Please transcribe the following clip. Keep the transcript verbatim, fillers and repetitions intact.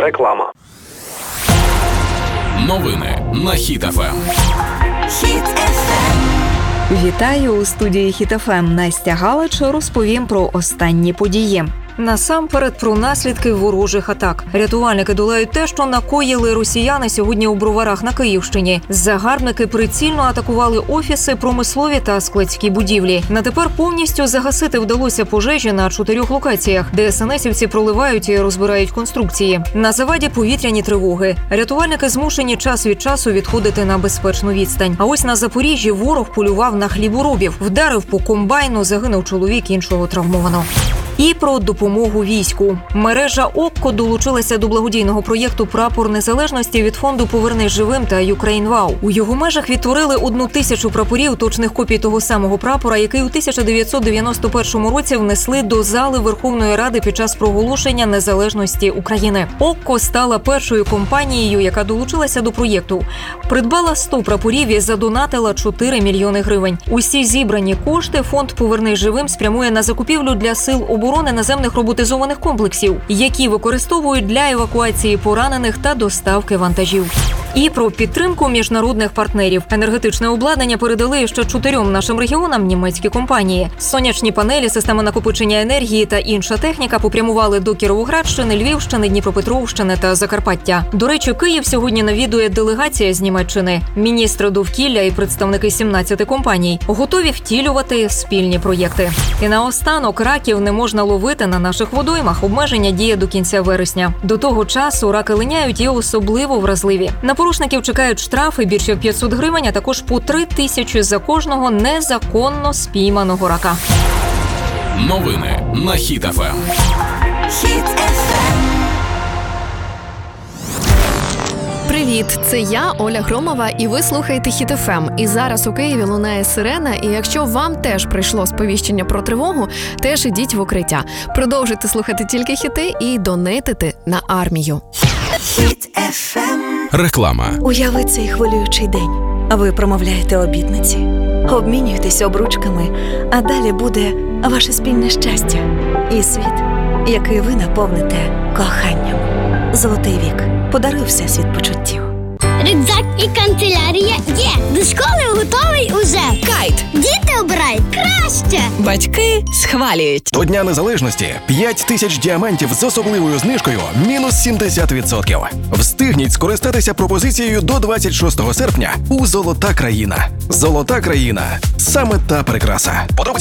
Реклама. Новини на Хіт еф ем. Хіт еф ем. Вітаю у студії Хіт еф ем. Настя Галич розповім про останні події. Насамперед про наслідки ворожих атак. Рятувальники долають те, що накоїли росіяни сьогодні у Броварах на Київщині. Загарбники прицільно атакували офіси, промислові та складські будівлі. На тепер повністю загасити вдалося пожежі на чотирьох локаціях, де ес-ен-есівці проливають і розбирають конструкції. На заваді повітряні тривоги. Рятувальники змушені час від часу відходити на безпечну відстань. А ось на Запоріжжі ворог полював на хліборобів. Вдарив по комбайну, загинув чоловік, іншого травмовано. І про допомогу війську. Мережа ОККО долучилася до благодійного проєкту «Прапор незалежності» від фонду «Повернись живим» та «Юкрейнвау». У його межах відтворили одну тисячу прапорів, точних копій того самого прапора, який у тисяча дев'ятсот дев'яносто першому році внесли до зали Верховної Ради під час проголошення незалежності України. ОККО стала першою компанією, яка долучилася до проєкту. Придбала сто прапорів і задонатила чотири мільйони гривень. Усі зібрані кошти фонд «Повернись живим» спрямує на закупівлю для сил оборони оборони наземних роботизованих комплексів, які використовують для евакуації поранених та доставки вантажів. І про підтримку міжнародних партнерів. Енергетичне обладнання передали ще чотирьом нашим регіонам німецькі компанії. Сонячні панелі, система накопичення енергії та інша техніка попрямували до Кіровоградщини, Львівщини, Дніпропетровщини та Закарпаття. До речі, Київ сьогодні навідує делегація з Німеччини. Міністри довкілля і представники сімнадцяти компаній готові втілювати спільні проєкти. І наостанок, раків не можна ловити на наших водоймах. Обмеження діє до кінця вересня. До того часу раки линяють і особливо вразливі. На порушників чекають штрафи більше п'ятсот гривень, а також по три тисячі за кожного незаконно спійманого рака. Новини на Хіт еф ем. Хіт еф ем. Привіт, це я, Оля Громова, і ви слухаєте Хіт еф ем. І зараз у Києві лунає сирена, і якщо вам теж прийшло сповіщення про тривогу, теж ідіть в укриття. Продовжуйте слухати тільки хіти і донейтити на армію. Хіт еф ем. Реклама. Уяви цей хвилюючий день. А ви промовляєте обітниці, обмінюєтесь обручками, а далі буде ваше спільне щастя і світ, який ви наповните коханням. Золотий вік. Подаруй всесвіт почуттів. Рюкзак і канцелярія є. До школи готовий уже. Кайт. Діти обирають краще. Батьки схвалюють. До Дня Незалежності п'ять тисяч діамантів з особливою знижкою мінус сімдесят відсотків. Встигніть скористатися пропозицією до двадцять шостого серпня у «Золота країна». «Золота країна» – саме та прикраса. Подробиці